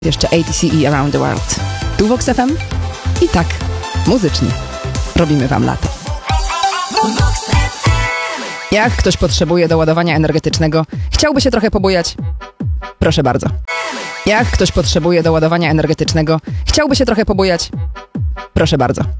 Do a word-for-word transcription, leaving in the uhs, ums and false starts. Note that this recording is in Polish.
Jeszcze A T C E Around the World. Tu Vox F M i tak, muzycznie robimy wam lato. Jak ktoś potrzebuje do ładowania energetycznego, chciałby się trochę pobujać? Proszę bardzo. Jak ktoś potrzebuje do ładowania energetycznego, chciałby się trochę pobujać? Proszę bardzo.